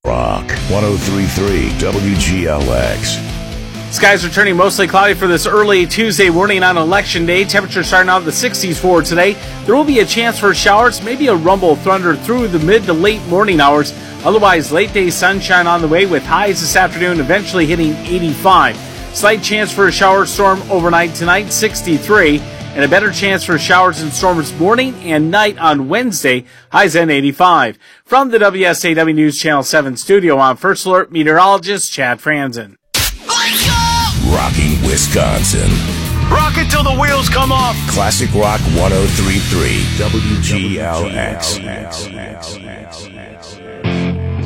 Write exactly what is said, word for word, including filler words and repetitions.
Rock one oh three point three W G L X. Skies are turning mostly cloudy for this early Tuesday morning on Election Day. Temperatures starting out in the sixties for today. There will be a chance for showers, maybe a rumble thunder through the mid to late morning hours. Otherwise, late day sunshine on the way with highs this afternoon eventually hitting eighty-five. Slight chance for a shower storm overnight tonight, sixty-three. And a better chance for showers and storms morning and night on Wednesday, highs at eighty-five. From the W S A W News Channel seven studio, I'm First Alert meteorologist Chad Franzen. Rocking Wisconsin. Rock it till the wheels come off. Classic Rock one oh three point three W G L X.